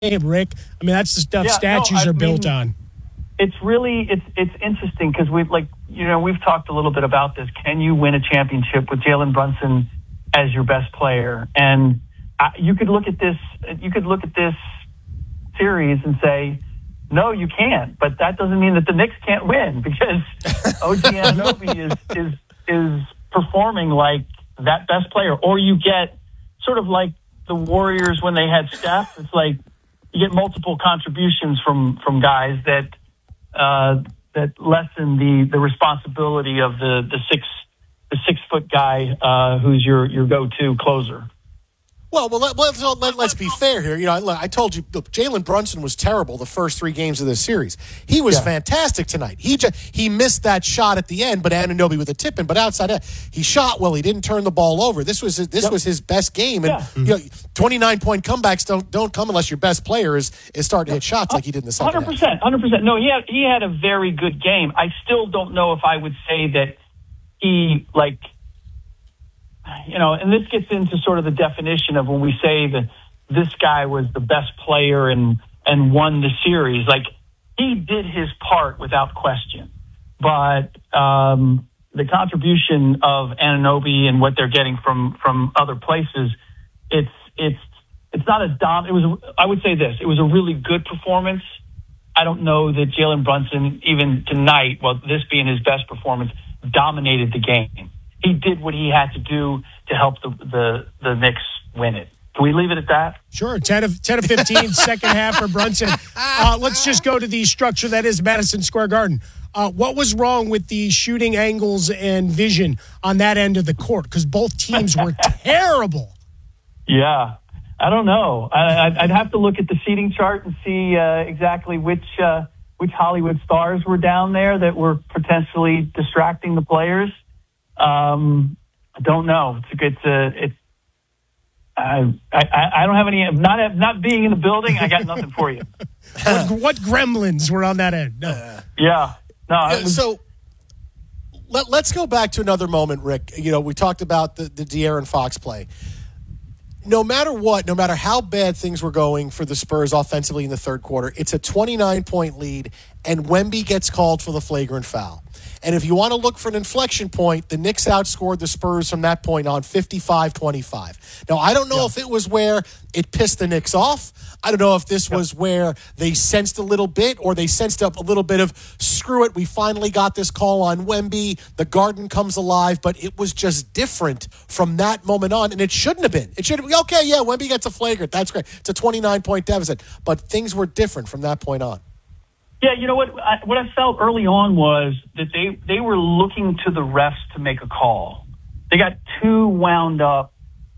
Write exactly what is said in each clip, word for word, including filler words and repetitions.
Rick. I mean, that's the stuff yeah, statues no, are built mean, on. It's really it's it's interesting because we've like you know we've talked a little bit about this. Can you win a championship with Jalen Brunson as your best player? And I, you could look at this you could look at this series and say, no, you can't. But that doesn't mean that the Knicks can't win because O G Anunoby is is is performing like that best player. Or you get sort of like the Warriors when they had Steph. It's like you get multiple contributions from from guys that. Uh, that lessen the, the responsibility of the, the six the six foot guy uh, who's your, your go to closer. Well, well, let, let's let, let's be fair here. You know, I, I told you, look, Jalen Brunson was terrible the first three games of this series. He was yeah. fantastic tonight. He just, he missed that shot at the end, but Anunoby with a tip in. But outside that, he shot well. He didn't turn the ball over. This was this yep. was his best game. And yeah. you know, twenty-nine point comebacks don't don't come unless your best player is is starting to hit shots like he did in the second one hundred percent, half. one hundred percent. No, he had he had a very good game. I still don't know if I would say that he like. You know, and this gets into sort of the definition of when we say that this guy was the best player and, and won the series. Like, he did his part without question. But um, the contribution of Anunoby and what they're getting from, from other places, it's it's it's not a dom. It was I would say this. It was a really good performance. I don't know that Jalen Brunson, even tonight, well, this being his best performance, dominated the game. He did what he had to do to help the, the, the Knicks win it. Can we leave it at that? Sure. ten of, ten of fifteen, second half for Brunson. Uh, let's just go to the structure that is Madison Square Garden. Uh, what was wrong with the shooting angles and vision on that end of the court? Because both teams were terrible. Yeah. I don't know. I, I'd have to look at the seating chart and see uh, exactly which uh, which Hollywood stars were down there that were potentially distracting the players. Um, I don't know. It's a good, uh, it's, I, I, I don't have any, not, not being in the building, I got nothing for you. what, what gremlins were on that end? No. Uh, yeah. No. Uh, was, so let, let's go back to another moment, Rick. You know, we talked about the, the De'Aaron Fox play. No matter what, no matter how bad things were going for the Spurs offensively in the third quarter, it's a twenty-nine point lead, and Wemby gets called for the flagrant foul. And if you want to look for an inflection point, the Knicks outscored the Spurs from that point on fifty-five twenty-five. Now, I don't know yeah. if it was where it pissed the Knicks off. I don't know if this yeah. was where they sensed a little bit or they sensed up a little bit of, screw it, we finally got this call on Wemby. The Garden comes alive, but it was just different from that moment on, and it shouldn't have been. It should have been, okay, yeah, Wemby gets a flagrant. That's great. It's a twenty-nine point deficit. But things were different from that point on. Yeah, you know what? I, what I felt early on was that they, they were looking to the refs to make a call. They got too wound up,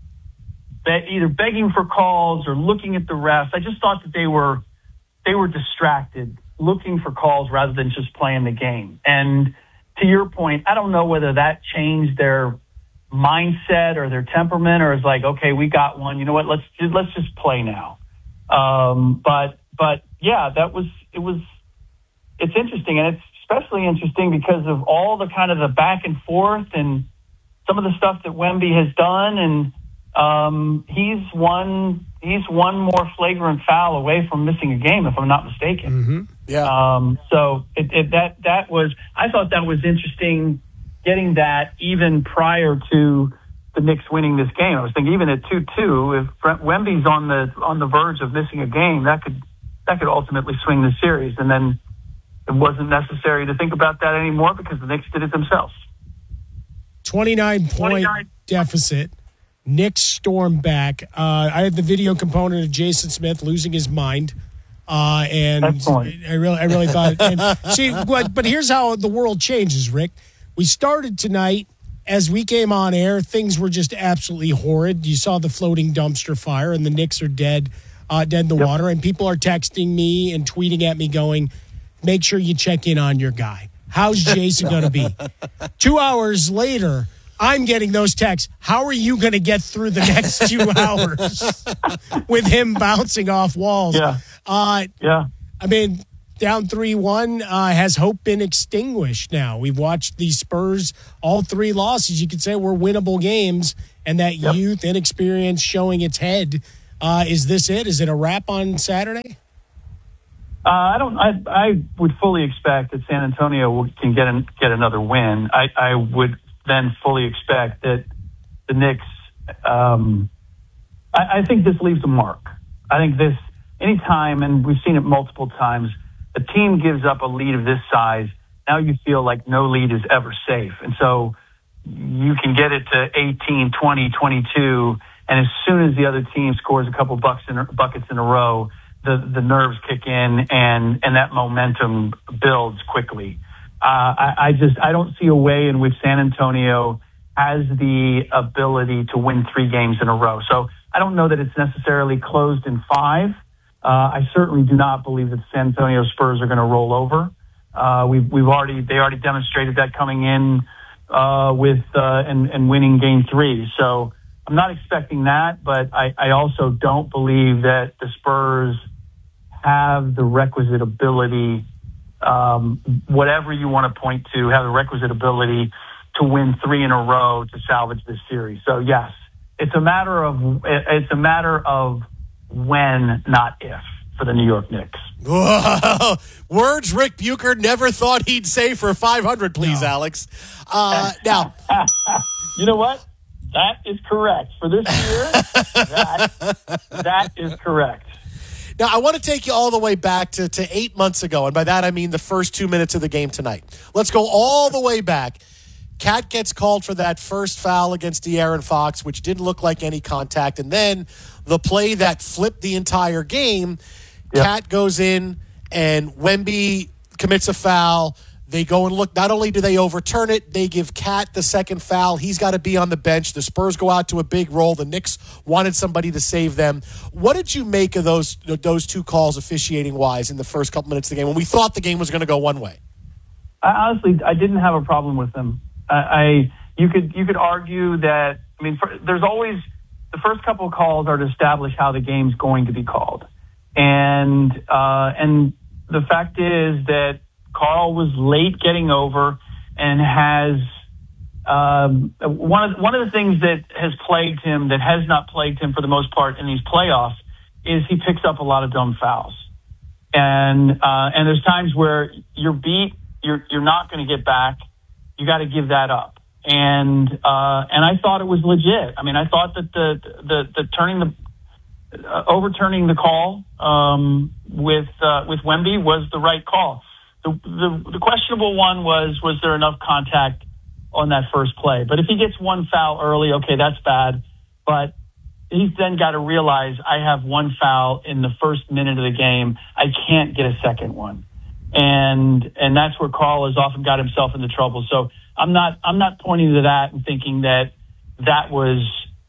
be, either begging for calls or looking at the refs. I just thought that they were they were distracted, looking for calls rather than just playing the game. And to your point, I don't know whether that changed their mindset or their temperament, or is like, okay, we got one. You know what? Let's let's just play now. Um, but but yeah, that was it was. It's interesting, and it's especially interesting because of all the kind of the back and forth and some of the stuff that Wemby has done, and um, he's one he's one more flagrant foul away from missing a game, if I'm not mistaken. Mm-hmm. Yeah. Um, so it, it, that that was I thought that was interesting, getting that even prior to the Knicks winning this game. I was thinking even at two two, if Wemby's on the on the verge of missing a game, that could that could ultimately swing the series, and then. It wasn't necessary to think about that anymore because the Knicks did it themselves. twenty-nine point deficit. Knicks storm back. Uh, I had the video component of Jason Smith losing his mind. Uh, and I really, I really thought, and see, but, but here's how the world changes, Rick. We started tonight. As we came on air, things were just absolutely horrid. You saw the floating dumpster fire, and the Knicks are dead, uh, dead in the yep. water. And people are texting me and tweeting at me going, make sure you check in on your guy. How's Jason going to be? Two hours later, I'm getting those texts. How are you going to get through the next two hours with him bouncing off walls? Yeah. Uh, yeah. I mean, down three one, uh, has hope been extinguished now? We've watched the Spurs, all three losses, you could say, were winnable games, and that yep. youth, inexperience showing its head Uh, is this it? Is it a wrap on Saturday? Uh, I don't. I, I would fully expect that San Antonio can get an, get another win. I, I would then fully expect that the Knicks. Um, I, I think this leaves a mark. I think this anytime, and we've seen it multiple times. A team gives up a lead of this size. Now you feel like no lead is ever safe, and so you can get it to eighteen, twenty, twenty-two, and as soon as the other team scores a couple bucks in, buckets in a row. The, the nerves kick in and, and that momentum builds quickly. Uh, I, I just, I don't see a way in which San Antonio has the ability to win three games in a row. So I don't know that it's necessarily closed in five. Uh, I certainly do not believe that the San Antonio Spurs are going to roll over. Uh, we've, we've already, they already demonstrated that coming in, uh, with, uh, and, and winning game three. So I'm not expecting that, but I, I also don't believe that the Spurs have the requisite ability, um, whatever you want to point to, have the requisite ability to win three in a row to salvage this series. So yes, it's a matter of it's a matter of when, not if, for the New York Knicks. Whoa. Words Rick Bucher never thought he'd say for five hundred, please, no. Alex. Uh, now, you know what? That is correct for this year. that that is correct. Now, I want to take you all the way back to, to eight months ago, and by that I mean the first two minutes of the game tonight. Let's go all the way back. Cat gets called for that first foul against De'Aaron Fox, which didn't look like any contact, and then the play that flipped the entire game, yep. Cat goes in, and Wemby commits a foul. They go and look. Not only do they overturn it, they give Cat the second foul. He's got to be on the bench. The Spurs go out to a big roll. The Knicks wanted somebody to save them. What did you make of those those two calls officiating-wise in the first couple minutes of the game when we thought the game was going to go one way? I, honestly, I didn't have a problem with them. I, I you could you could argue that. I mean, for, there's always the first couple of calls are to establish how the game's going to be called, and uh, and the fact is that Karl was late getting over and has um, one of one of the things that has plagued him, that has not plagued him for the most part in these playoffs, is he picks up a lot of dumb fouls, and uh, and there's times where you're beat, you're you're not going to get back, you got to give that up, and uh, and I thought it was legit. I mean, I thought that the the, the turning the uh, overturning the call um, with uh, with Wemby was the right call. The, the, the questionable one was, was there enough contact on that first play? But if he gets one foul early, okay, that's bad. But he's then got to realize I have one foul in the first minute of the game. I can't get a second one. And, and that's where Karl has often got himself into trouble. So I'm not, I'm not pointing to that and thinking that that was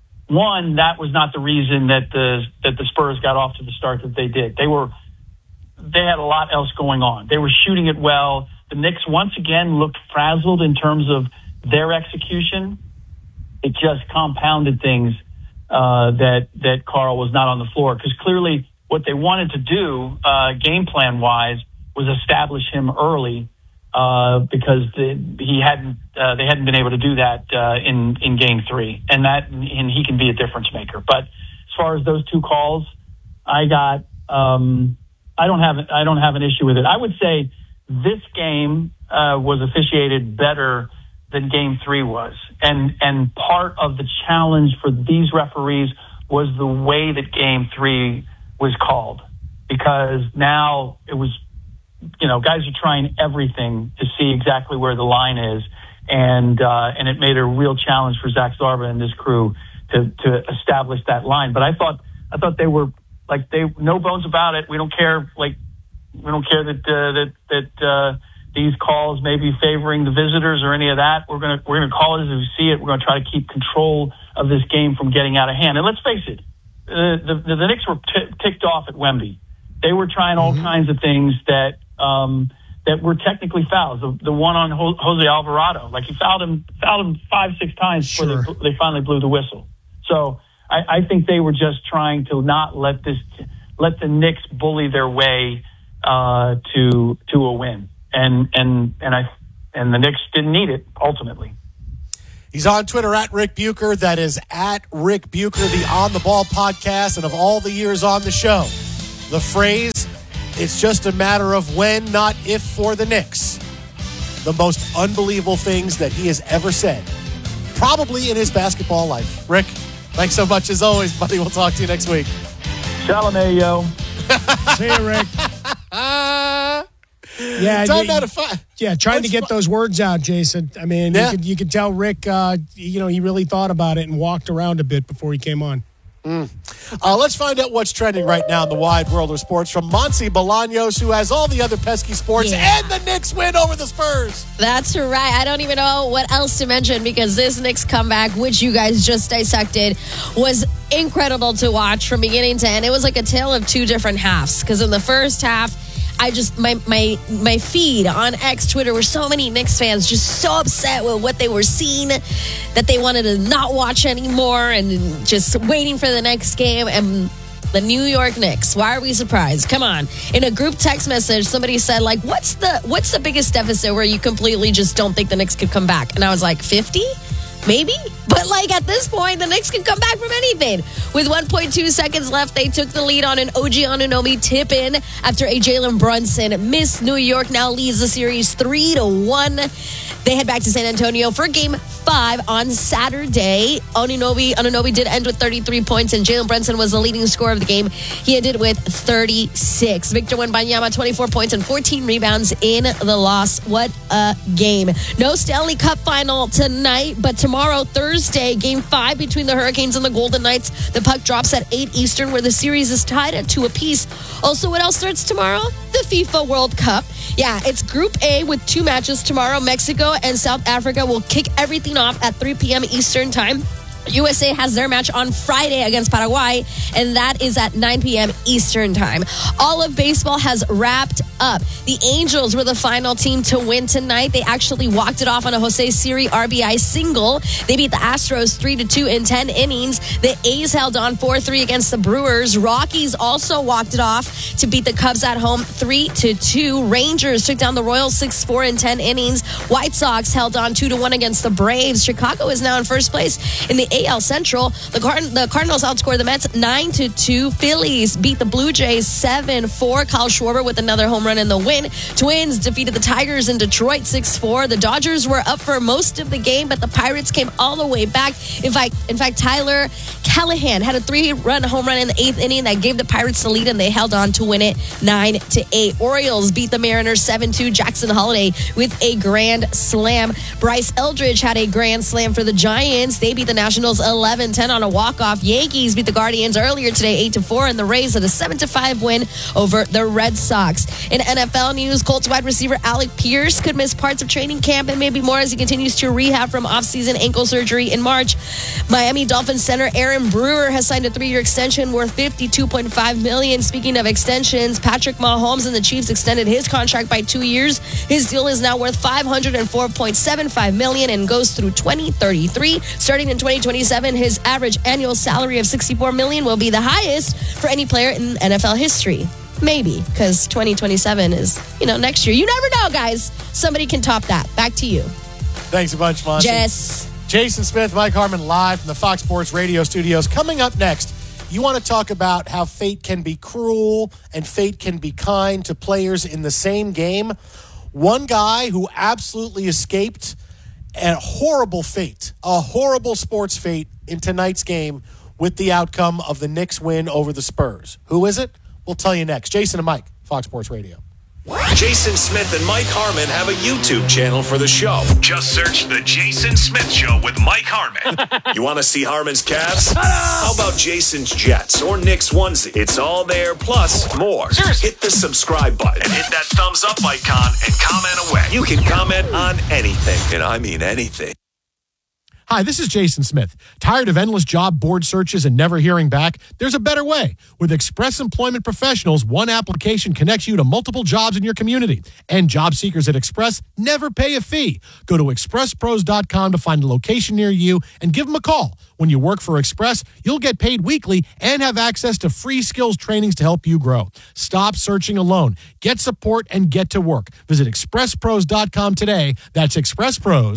one, that was not the reason that the, that the Spurs got off to the start that they did. They were, They had a lot else going on. They were shooting it well. The Knicks once again looked frazzled in terms of their execution. It just compounded things uh, that that Karl was not on the floor, because clearly what they wanted to do, uh, game plan wise, was establish him early uh, because the, he hadn't uh, they hadn't been able to do that uh, in in game three, and that and he can be a difference maker. But as far as those two calls, I got. Um, I don't have I don't have an issue with it. I would say this game uh, was officiated better than Game Three was, and and part of the challenge for these referees was the way that Game Three was called, because now it was, you know, guys are trying everything to see exactly where the line is, and uh, and it made a real challenge for Zach Zarba and this crew to to establish that line. But I thought I thought they were. Like they, no bones about it. We don't care. Like we don't care that uh, that that uh, these calls may be favoring the visitors or any of that. We're gonna we're gonna call it as we see it. We're gonna try to keep control of this game from getting out of hand. And let's face it, uh, the, the the Knicks were t- ticked off at Wemby. They were trying all mm-hmm. kinds of things that um, that were technically fouls. The, the one on Ho- Jose Alvarado, like he fouled him fouled him five six times sure. before they, they finally blew the whistle. So. I, I think they were just trying to not let this, let the Knicks bully their way uh, to to a win, and and and I and the Knicks didn't need it ultimately. He's on Twitter at Rick Bucher. That is at Rick Bucher, the On the Ball podcast. And of all the years on the show, the phrase, it's just a matter of when, not if for the Knicks. The most unbelievable things that he has ever said, probably in his basketball life. Rick, thanks so much as always, buddy. We'll talk to you next week. Chalamet, yo. See you, Rick. Uh, yeah, time you, out of five. Yeah, trying Let's to get fu- those words out, Jason. I mean, Yeah. you could you could tell Rick, uh, you know, he really thought about it and walked around a bit before he came on. Mm. Uh, let's find out what's trending right now in the wide world of sports from Monse Bolaños, who has all the other pesky sports, Yeah. and the Knicks win over the Spurs. That's right. I don't even know what else to mention because this Knicks comeback, which you guys just dissected, was incredible to watch from beginning to end. It was like a tale of two different halves because in the first half, I just my my my feed on X, Twitter, were so many Knicks fans just so upset with what they were seeing that they wanted to not watch anymore and just waiting for the next game. And the New York Knicks, why are we surprised? Come on. In a group text message, somebody said, like, what's the what's the biggest deficit where you completely just don't think the Knicks could come back? And I was like, fifty? Maybe? But, like, at this point, the Knicks can come back from anything. With one point two seconds left, they took the lead on an O G Anunoby tip-in after a Jalen Brunson miss. New York now leads the series three to one. They head back to San Antonio for game five on Saturday. Anunoby, Anunoby did end with thirty-three points, and Jalen Brunson was the leading scorer of the game. He ended with thirty-six. Victor Wembanyama, twenty-four points and fourteen rebounds in the loss. What a game. No Stanley Cup final tonight, but tomorrow, Thursday, game five between the Hurricanes and the Golden Knights. The puck drops at eight Eastern, where the series is tied at two apiece. Also, what else starts tomorrow? The FIFA World Cup. Yeah, it's Group A with two matches tomorrow. Mexico and South Africa will kick everything off at three p.m. Eastern time. U S A has their match on Friday against Paraguay, and that is at nine p.m. Eastern time. All of baseball has wrapped up. The Angels were the final team to win tonight. They actually walked it off on a Jose Siri R B I single. They beat the Astros three to two in ten innings. The A's held on four three against the Brewers. Rockies also walked it off to beat the Cubs at home three to two. Rangers took down the Royals six four in ten innings. White Sox held on two to one against the Braves. Chicago is now in first place in the A L Central. The, Card- the Cardinals outscored the Mets nine to two. Phillies beat the Blue Jays seven four. Kyle Schwarber with another home run in the win. Twins defeated the Tigers in Detroit six four. The Dodgers were up for most of the game, but the Pirates came all the way back. In fact, in fact, Tyler Callahan had a three-run home run in the eighth inning that gave the Pirates the lead, and they held on to win it nine to eight. Orioles beat the Mariners seven two. Jackson Holiday with a grand slam. Bryce Eldridge had a grand slam for the Giants. They beat the Nationals eleven ten on a walk-off. Yankees beat the Guardians earlier today eight to four, and the Rays had a seven to five win over the Red Sox. In N F L news, Colts wide receiver Alec Pierce could miss parts of training camp and maybe more as he continues to rehab from off-season ankle surgery in March. Miami Dolphins center Aaron Brewer has signed a three-year extension worth fifty-two point five million dollars. Speaking of extensions, Patrick Mahomes and the Chiefs extended his contract by two years. His deal is now worth five hundred four point seven five million dollars and goes through twenty thirty-three. Starting in twenty twenty-seven, his average annual salary of sixty-four million dollars will be the highest for any player in N F L history. Maybe, because twenty twenty-seven is, you know, next year. You never know, guys. Somebody can top that. Back to you. Thanks a bunch, Monse. Jess. Jason Smith, Mike Harmon, live from the Fox Sports Radio studios. Coming up next, you want to talk about how fate can be cruel and fate can be kind to players in the same game. One guy who absolutely escaped a horrible fate, a horrible sports fate in tonight's game with the outcome of the Knicks win over the Spurs. Who is it? We'll tell you next. Jason and Mike, Fox Sports Radio. Jason Smith and Mike Harmon have a YouTube channel for the show. Just search The Jason Smith Show with Mike Harmon. You want to see Harmon's Cavs? How about Jason's Jets or Knicks onesie? It's all there, plus more. Hit the subscribe button and hit that thumbs up icon and comment away. You can comment on anything, and I mean anything. Hi, this is Jason Smith. Tired of endless job board searches and never hearing back? There's a better way. With Express Employment Professionals, one application connects you to multiple jobs in your community. And job seekers at Express never pay a fee. Go to express pros dot com to find a location near you and give them a call. When you work for Express, you'll get paid weekly and have access to free skills trainings to help you grow. Stop searching alone. Get support and get to work. Visit express pros dot com today. That's express pros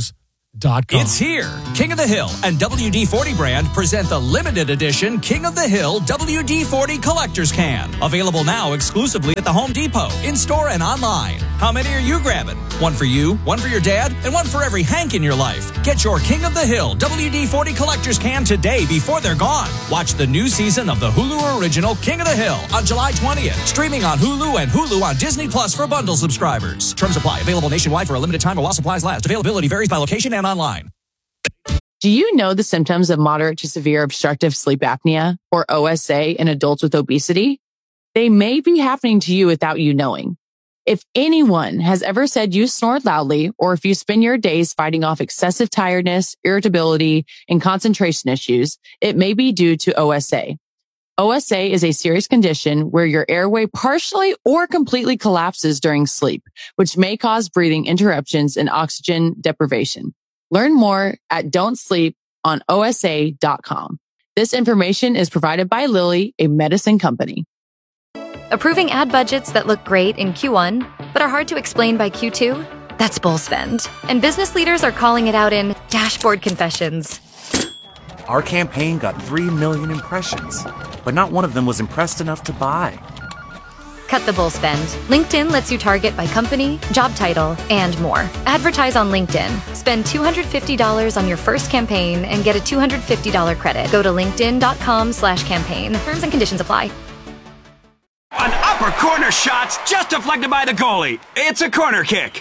Dot com. It's here. King of the Hill and W D forty brand present the limited edition King of the Hill W D forty Collector's Can. Available now exclusively at the Home Depot, in-store and online. How many are you grabbing? One for you, one for your dad, and one for every Hank in your life. Get your King of the Hill W D forty Collector's Can today before they're gone. Watch the new season of the Hulu original King of the Hill on July twentieth. Streaming on Hulu and Hulu on Disney Plus for bundle subscribers. Terms apply. Available nationwide for a limited time while supplies last. Availability varies by location and online. Do you know the symptoms of moderate to severe obstructive sleep apnea, or O S A, in adults with obesity? They may be happening to you without you knowing. If anyone has ever said you snore loudly, or if you spend your days fighting off excessive tiredness, irritability, and concentration issues, it may be due to O S A. O S A is a serious condition where your airway partially or completely collapses during sleep, which may cause breathing interruptions and oxygen deprivation. Learn more at don't sleep on O S A dot com. This information is provided by Lilly, a medicine company. Approving ad budgets that look great in Q one, but are hard to explain by Q two? That's bull spend. And business leaders are calling it out in dashboard confessions. Our campaign got three million impressions, but not one of them was impressed enough to buy. Cut the bull spend. LinkedIn lets you target by company, job title, and more. Advertise on LinkedIn. Spend two hundred fifty dollars on your first campaign and get a two hundred fifty dollars credit. Go to linkedin.com slash campaign. Terms and conditions apply. An upper corner shot's just deflected by the goalie. It's a corner kick.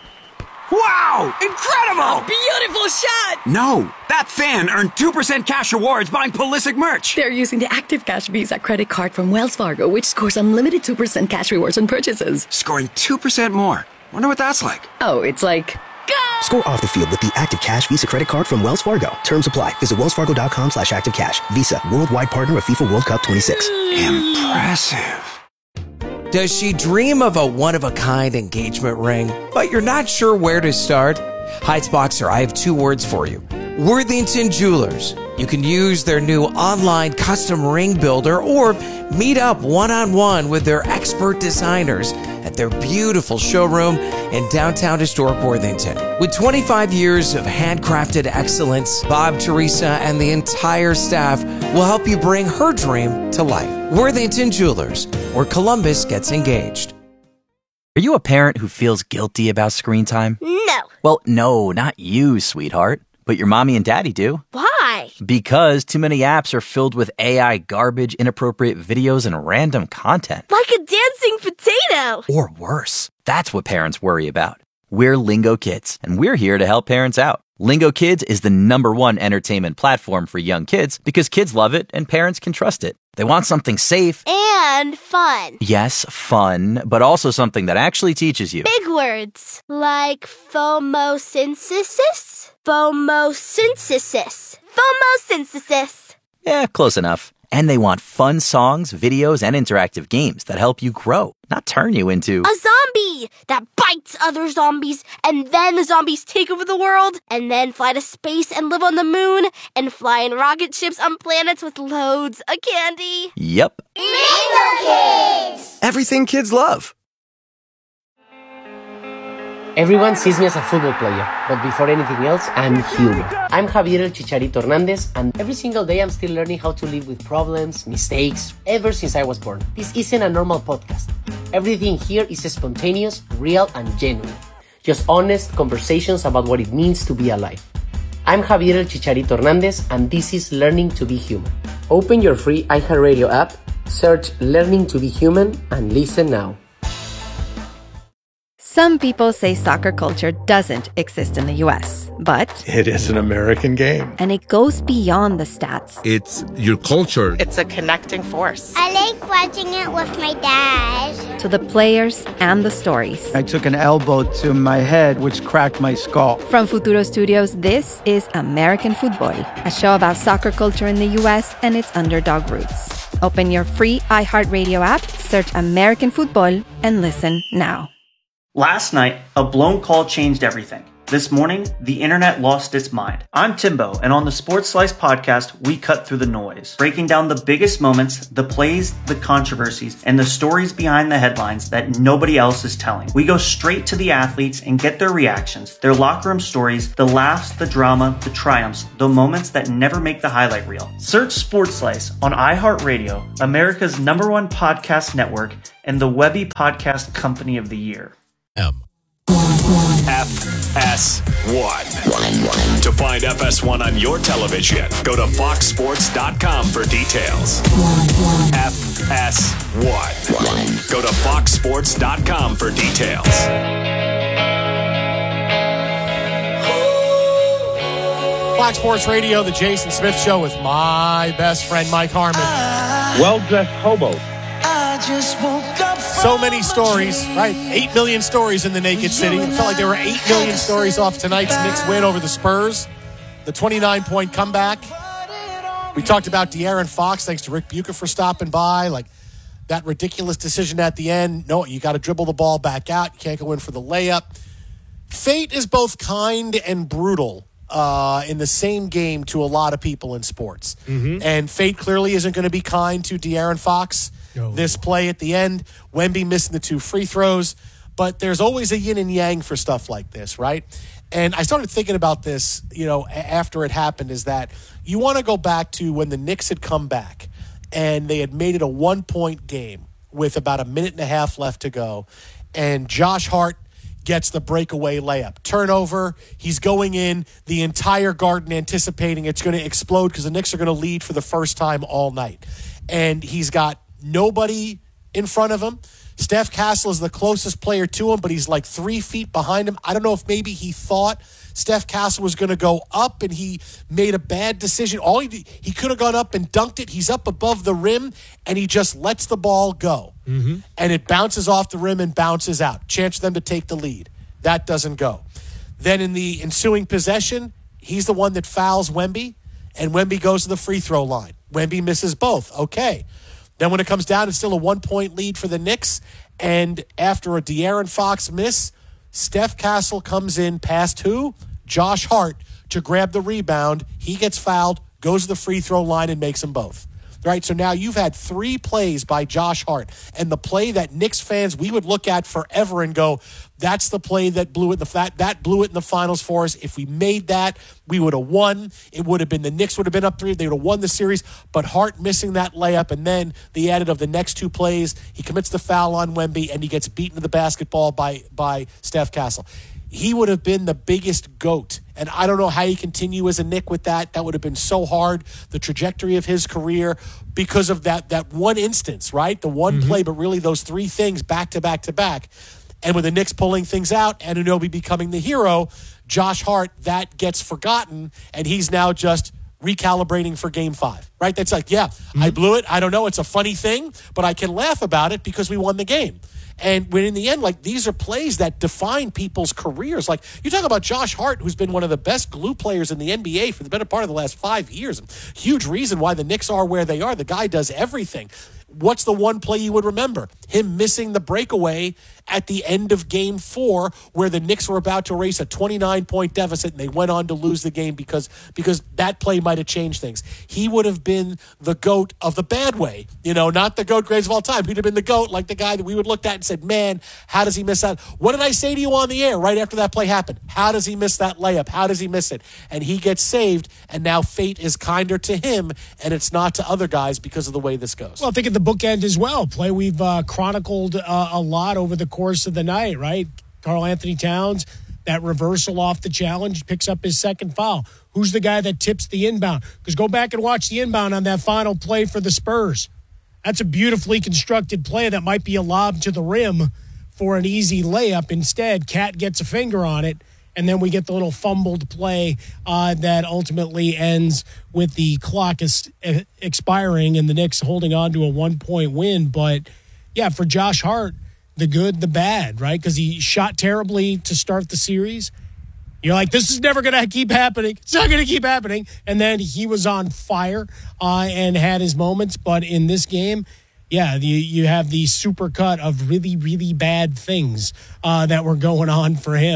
Wow! Incredible! A beautiful shot! No, that fan earned two percent cash rewards buying Pulisic merch. They're using the Active Cash Visa credit card from Wells Fargo, which scores unlimited two percent cash rewards on purchases. Scoring two percent more. Wonder what that's like. Oh, it's like... Go! Score off the field with the Active Cash Visa credit card from Wells Fargo. Terms apply. Visit wellsfargo.com slash active cash. Visa, worldwide partner of FIFA World Cup twenty-six. Impressive. Does she dream of a one-of-a-kind engagement ring, but you're not sure where to start? Heights Boxer, I have two words for you. Worthington Jewelers. You can use their new online custom ring builder or meet up one-on-one with their expert designers at their beautiful showroom in downtown historic Worthington. With twenty-five years of handcrafted excellence, Bob, Teresa, and the entire staff will help you bring her dream to life. Worthington Jewelers, where Columbus gets engaged. Are you a parent who feels guilty about screen time? No. Well, no, not you, sweetheart. But your mommy and daddy do. Why? Because too many apps are filled with A I garbage, inappropriate videos, and random content. Like a dancing potato. Or worse. That's what parents worry about. We're Lingo Kids, and we're here to help parents out. Lingo Kids is the number one entertainment platform for young kids because kids love it and parents can trust it. They want something safe. And fun. Yes, fun, but also something that actually teaches you. Big words. Like phomosynthesis? Phomosynthesis. Phomosynthesis. Yeah, close enough. And they want fun songs, videos, and interactive games that help you grow, not turn you into... a zombie that bites other zombies, and then the zombies take over the world, and then fly to space and live on the moon, and fly in rocket ships on planets with loads of candy. Yep. Lingo Kids! Everything kids love. Everyone sees me as a football player, but before anything else, I'm human. I'm Javier El Chicharito Hernandez, and every single day I'm still learning how to live with problems, mistakes, ever since I was born. This isn't a normal podcast. Everything here is spontaneous, real, and genuine. Just honest conversations about what it means to be alive. I'm Javier El Chicharito Hernandez, and this is Learning to be Human. Open your free iHeartRadio app, search Learning to be Human, and listen now. Some people say soccer culture doesn't exist in the U S, but... it is an American game. And it goes beyond the stats. It's your culture. It's a connecting force. I like watching it with my dad. To the players and the stories. I took an elbow to my head, which cracked my skull. From Futuro Studios, this is American Football, a show about soccer culture in the U S and its underdog roots. Open your free iHeartRadio app, search American Football, and listen now. Last night, a blown call changed everything. This morning, the internet lost its mind. I'm Timbo, and on the Sports Slice podcast, we cut through the noise, breaking down the biggest moments, the plays, the controversies, and the stories behind the headlines that nobody else is telling. We go straight to the athletes and get their reactions, their locker room stories, the laughs, the drama, the triumphs, the moments that never make the highlight reel. Search Sports Slice on iHeartRadio, America's number one podcast network, and the Webby Podcast Company of the Year. M. F S one. To find F S one on your television, go to fox sports dot com for details. F S one. Go to fox sports dot com for details. Fox Sports Radio, the Jason Smith Show with my best friend, Mike Harmon. Well-dressed hobos. So many stories, right? Eight million stories in the Naked City. It felt like there were eight million stories off tonight's Knicks win over the Spurs. The twenty-nine point comeback. We talked about De'Aaron Fox, thanks to Rick Bucher for stopping by. Like, that ridiculous decision at the end. No, you got to dribble the ball back out. You can't go in for the layup. Fate is both kind and brutal uh, in the same game to a lot of people in sports. Mm-hmm. And fate clearly isn't going to be kind to De'Aaron Fox. No. This play at the end, Wemby missing the two free throws. But there's always a yin and yang for stuff like this, right? And I started thinking about this, you know, after it happened, is that you want to go back to when the Knicks had come back and they had made it a one-point game with about a minute and a half left to go. And Josh Hart gets the breakaway layup. Turnover, he's going in, the entire Garden anticipating it's going to explode because the Knicks are going to lead for the first time all night. And he's got nobody in front of him. Steph Castle is the closest player to him, but he's like three feet behind him. I don't know if maybe he thought Steph Castle was going to go up and he made a bad decision. All he he could have gone up and dunked it. He's up above the rim and he just lets the ball go. Mm-hmm. And it bounces off the rim and bounces out. Chance for them to take the lead. That doesn't go. Then in the ensuing possession, he's the one that fouls Wemby, and Wemby goes to the free throw line. Wemby misses both. Okay. Then when it comes down, it's still a one-point lead for the Knicks. And after a De'Aaron Fox miss, Steph Castle comes in past who? Josh Hart to grab the rebound. He gets fouled, goes to the free throw line, and makes them both. Right, so now you've had three plays by Josh Hart, and the play that Knicks fans we would look at forever and go, that's the play that blew it in the that, that blew it in the finals for us. If we made that, we would have won. It would have been the Knicks would have been up three. They would have won the series. But Hart missing that layup, and then the added of the next two plays, he commits the foul on Wemby, and he gets beaten to the basketball by by Steph Castle. He would have been the biggest GOAT. And I don't know how you continue as a Knick with that. That would have been so hard, the trajectory of his career, because of that that one instance, right? The one mm-hmm. play, but really those three things back to back to back. And with the Knicks pulling things out, Anunoby becoming the hero, Josh Hart, that gets forgotten, and he's now just recalibrating for game five, right? That's like, yeah, mm-hmm. I blew it. I don't know. It's a funny thing, but I can laugh about it because we won the game. And when in the end, like, these are plays that define people's careers. Like, you talk about Josh Hart, who's been one of the best glue players in the N B A for the better part of the last five years. Huge reason why the Knicks are where they are. The guy does everything. What's the one play you would remember? Him missing the breakaway at the end of game four where the Knicks were about to erase a twenty-nine point deficit and they went on to lose the game because, because that play might have changed things. He would have been the GOAT of the bad way, you know, not the GOAT greatest of all time. He'd have been the GOAT, like the guy that we would look at and said, man, how does he miss that? What did I say to you on the air right after that play happened? How does he miss that layup? How does he miss it? And he gets saved, and now fate is kinder to him, and it's not to other guys because of the way this goes. Well, think of the bookend as well. Play we've uh, chronicled uh, a lot over the course of the night, right? Karl Anthony Towns, that reversal off the challenge, picks up his second foul. Who's the guy that tips the inbound? Because go back and watch the inbound on that final play for the Spurs. That's a beautifully constructed play that might be a lob to the rim for an easy layup. Instead, Cat gets a finger on it, and then we get the little fumbled play uh, that ultimately ends with the clock is expiring and the Knicks holding on to a one-point win. But, yeah, for Josh Hart, the good, the bad, right? Because he shot terribly to start the series. You're like, this is never going to keep happening. It's not going to keep happening. And then he was on fire uh, and had his moments. But in this game, yeah, you, you have the super cut of really, really bad things uh, that were going on for him.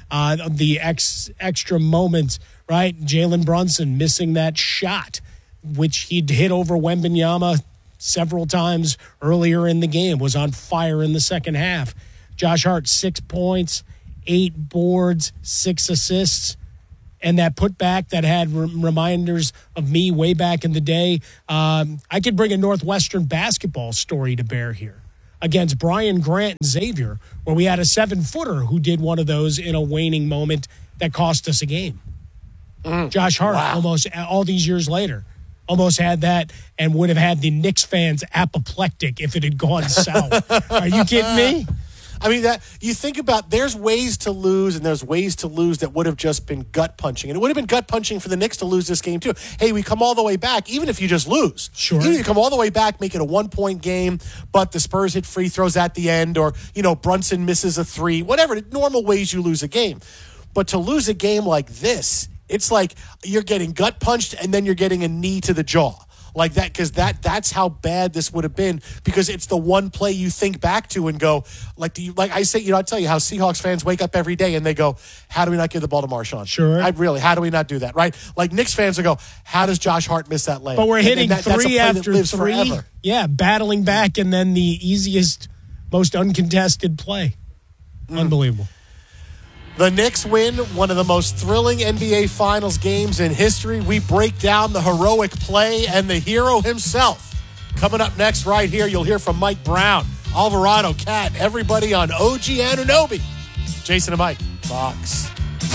uh, the ex, extra moments, right? Jalen Brunson missing that shot, which he'd hit over Wembanyama several times earlier in the game, was on fire in the second half. Josh Hart, six points, eight boards, six assists. And that putback that had re- reminders of me way back in the day. Um, I could bring a Northwestern basketball story to bear here against Brian Grant and Xavier, where we had a seven-footer who did one of those in a waning moment that cost us a game. Mm. Josh Hart, wow. almost all these years later, almost had that and would have had the Knicks fans apoplectic if it had gone south. Are you kidding me? I mean, that you think about, there's ways to lose and there's ways to lose that would have just been gut punching. And it would have been gut punching for the Knicks to lose this game too. Hey, we come all the way back, even if you just lose. Sure. Even if you come all the way back, make it a one-point game, but the Spurs hit free throws at the end, or, you know, Brunson misses a three, whatever, normal ways you lose a game. But to lose a game like this, it's like you're getting gut punched and then you're getting a knee to the jaw. Like that, because that that's how bad this would have been, because it's the one play you think back to and go, like do you, like I say, you know, I tell you how Seahawks fans wake up every day and they go, how do we not give the ball to Marshawn? Sure. I really, how do we not do that, right? Like Knicks fans will go, how does Josh Hart miss that layup? But we're hitting and, and that, three after three. Forever. Yeah, battling back, and then the easiest, most uncontested play. Mm. Unbelievable. The Knicks win one of the most thrilling N B A Finals games in history. We break down the heroic play and the hero himself. Coming up next right here, you'll hear from Mike Brown, Alvarado, Cat, everybody on O G Anunoby. Jason and Mike, Fox.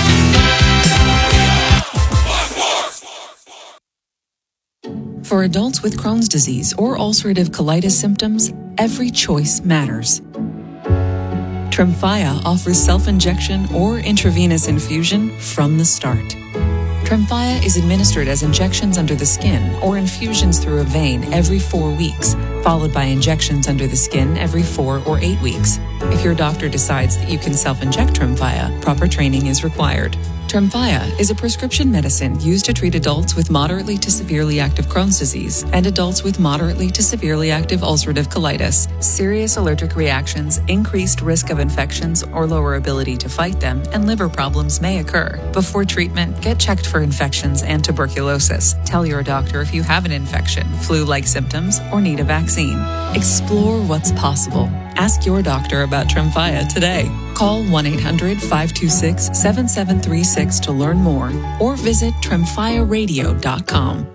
For adults with Crohn's disease or ulcerative colitis symptoms, every choice matters. Tremfya offers self-injection or intravenous infusion from the start. Tremfya is administered as injections under the skin or infusions through a vein every four weeks, followed by injections under the skin every four or eight weeks. If your doctor decides that you can self-inject Tremfya, proper training is required. Tremfya is a prescription medicine used to treat adults with moderately to severely active Crohn's disease and adults with moderately to severely active ulcerative colitis. Serious allergic reactions, increased risk of infections or lower ability to fight them, and liver problems may occur. Before treatment, get checked for infections and tuberculosis. Tell your doctor if you have an infection, flu-like symptoms, or need a vaccine. Explore what's possible. Ask your doctor about Tremfya today. Call one eight hundred five two six seven seven three six to learn more, or visit tremfya radio dot com.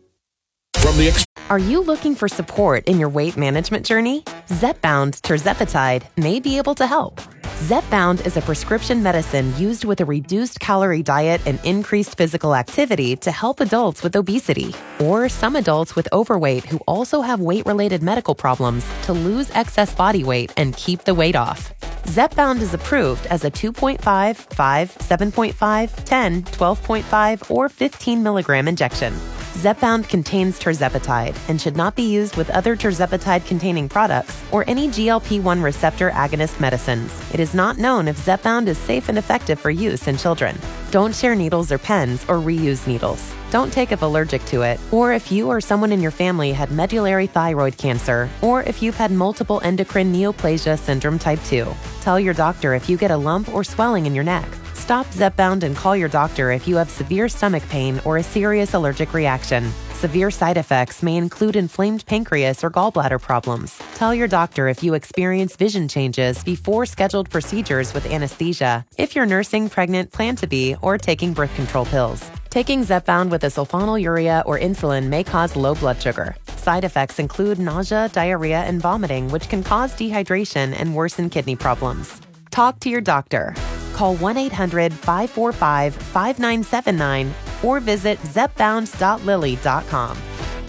From the ex- Are you looking for support in your weight management journey? Zepbound Tirzepatide may be able to help. Zepbound is a prescription medicine used with a reduced calorie diet and increased physical activity to help adults with obesity, or some adults with overweight who also have weight-related medical problems to lose excess body weight and keep the weight off. Zepbound is approved as a two point five, five, seven point five, ten, twelve point five, or fifteen milligram injection. Zepbound contains tirzepatide and should not be used with other tirzepatide-containing products or any G L P one receptor agonist medicines. It is not known if Zepbound is safe and effective for use in children. Don't share needles or pens or reuse needles. Don't take if allergic to it, or if you or someone in your family had medullary thyroid cancer, or if you've had multiple endocrine neoplasia syndrome type two. Tell your doctor if you get a lump or swelling in your neck. Stop Zepbound and call your doctor if you have severe stomach pain or a serious allergic reaction. Severe side effects may include inflamed pancreas or gallbladder problems. Tell your doctor if you experience vision changes before scheduled procedures with anesthesia, if you're nursing, pregnant, plan to be, or taking birth control pills. Taking Zepbound with a sulfonylurea or insulin may cause low blood sugar. Side effects include nausea, diarrhea, and vomiting, which can cause dehydration and worsen kidney problems. Talk to your doctor. Call one eight hundred five four five five nine seven nine or visit zepbound dot lilly dot com.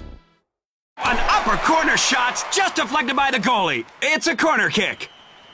An upper corner shot's just deflected by the goalie. It's a corner kick.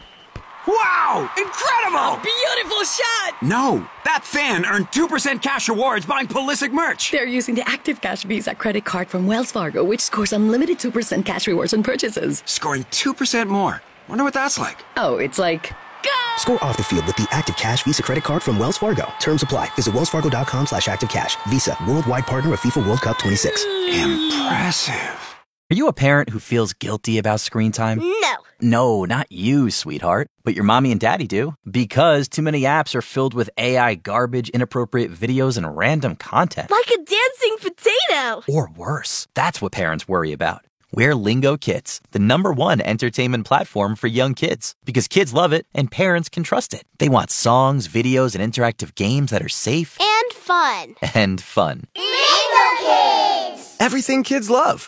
Wow! Incredible! A beautiful shot! No, that fan earned two percent cash rewards buying Pulisic merch. They're using the Active Cash Visa credit card from Wells Fargo, which scores unlimited two percent cash rewards on purchases. Scoring two percent more. Wonder what that's like. Oh, it's like... Score off the field with the Active Cash Visa credit card from Wells Fargo. Terms apply. Visit wellsfargo.com slash active cash. Visa, worldwide partner of FIFA World Cup twenty-six. Impressive. Are you a parent who feels guilty about screen time? No. No, not you, sweetheart. But your mommy and daddy do. Because too many apps are filled with A I garbage, inappropriate videos, and random content. Like a dancing potato. Or worse. That's what parents worry about. We're Lingo Kids, the number one entertainment platform for young kids. Because kids love it and parents can trust it. They want songs, videos, and interactive games that are safe. And fun. And fun. Lingo Kids! Everything kids love.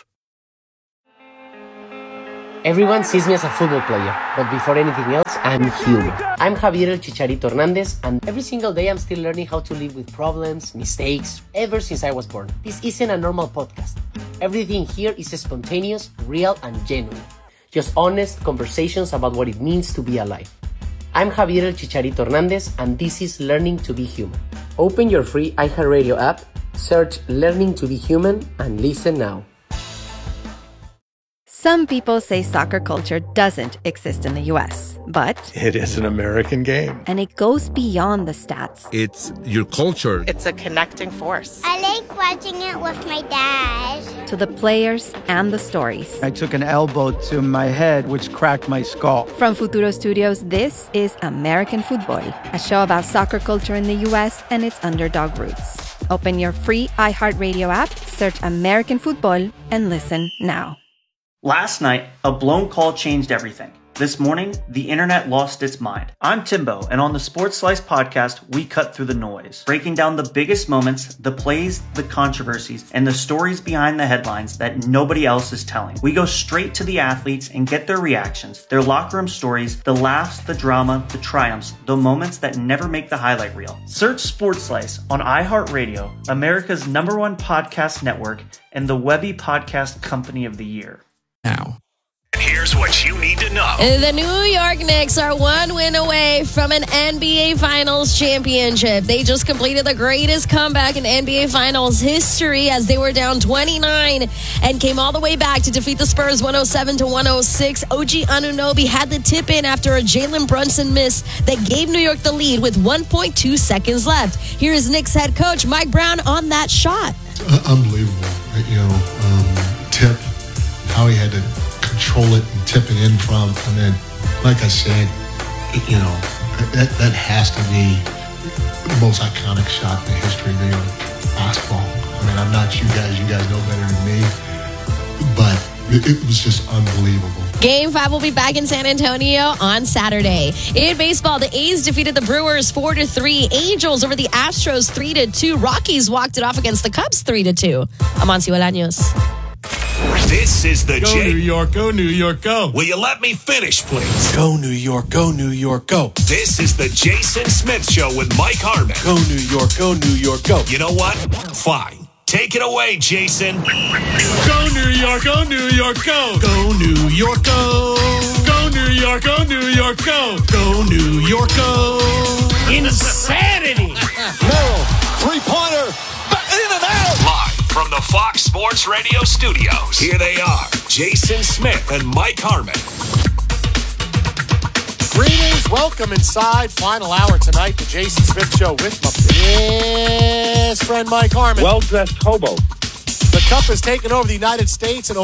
Everyone sees me as a football player, but before anything else, I'm human. I'm Javier El Chicharito Hernandez, and every single day I'm still learning how to live with problems, mistakes, ever since I was born. This isn't a normal podcast. Everything here is spontaneous, real, and genuine. Just honest conversations about what it means to be alive. I'm Javier El Chicharito Hernandez, and this is Learning to be Human. Open your free iHeartRadio app, search Learning to be Human, and listen now. Some people say soccer culture doesn't exist in the U S, but It is an American game. and it goes beyond the stats. It's your culture. It's a connecting force. I like watching it with my dad. To the players and the stories. I took an elbow to my head, which cracked my skull. From Futuro Studios, this is American Football, a show about soccer culture in the U S and its underdog roots. Open your free iHeartRadio app, search American Football, and listen now. Last night, a blown call changed everything. This morning, the internet lost its mind. I'm Timbo, and on the Sports Slice podcast, we cut through the noise, breaking down the biggest moments, the plays, the controversies, and the stories behind the headlines that nobody else is telling. We go straight to the athletes and get their reactions, their locker room stories, the laughs, the drama, the triumphs, the moments that never make the highlight reel. Search Sports Slice on iHeartRadio, America's number one podcast network, and the Webby Podcast Company of the Year. Now. Here's what you need to know. The New York Knicks are one win away from an N B A Finals championship. They just completed the greatest comeback in N B A Finals history as they were down twenty-nine and came all the way back to defeat the Spurs one oh seven to one oh six. O G Anunoby had the tip in after a Jalen Brunson miss that gave New York the lead with one point two seconds left. Here is Knicks head coach Mike Brown on that shot. Uh, unbelievable. You know, um, tip, how he had to control it and tip it in from, and then, like I said, you know, that that has to be the most iconic shot in the history of New York basketball. I mean, I'm not you guys, you guys know better than me, but it, it was just unbelievable. Game five will be back in San Antonio on Saturday. In baseball, the A's defeated the Brewers four to three. Angels over the Astros three to two. Rockies walked it off against the Cubs three to two. Amancio Bolaños. This is the Go J- New York, go New York, go. Will you let me finish, please? Go New York, go New York, go. This is the Jason Smith Show with Mike Harmon. Go New York, go New York, go. You know what? Fine. Take it away, Jason. Go New York, go New York, go. Go New York, go. Go New York, go New York, go. Go New York, go. Insanity. Merrill, three-pointer, in and out. Live from the Fox Sports Radio studios, here they are, Jason Smith and Mike Harmon. Greetings, welcome inside. Final hour tonight, the Jason Smith Show with my best friend Mike Harmon. Well-dressed hobo. The cup has taken over the United States and